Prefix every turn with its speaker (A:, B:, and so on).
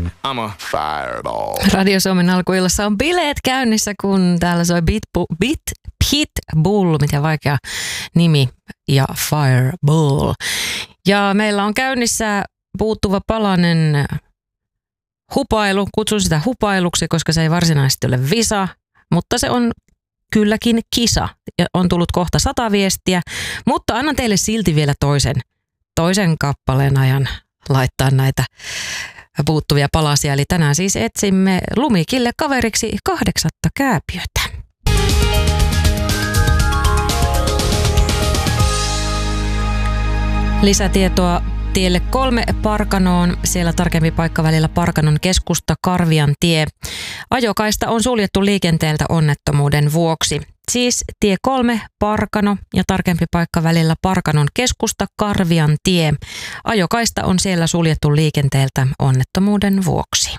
A: I'm a fireball.
B: Radio Suomen alkuillassa on bileet käynnissä, kun täällä soi Pitbull, miten vaikea nimi, ja Fireball. Ja meillä on käynnissä puuttuva palanen hupailu. Kutsun sitä hupailuksi, koska se ei varsinaisesti ole visa, mutta se on kylläkin kisa. Ja on tullut kohta 100 viestiä, mutta annan teille silti vielä toisen kappaleen ajan laittaa näitä puuttuvia palasia. Eli tänään siis etsimme Lumikille kaveriksi 8. kääpiötä. Lisätietoa tielle 3 Parkanoon. Siellä tarkempi paikka välillä Parkanon keskusta Karviantie. Ajokaista on suljettu liikenteeltä onnettomuuden vuoksi. Siis tie 3 Parkano ja tarkempi paikka välillä Parkanon keskusta Karviantie. Ajokaista on siellä suljettu liikenteeltä onnettomuuden vuoksi.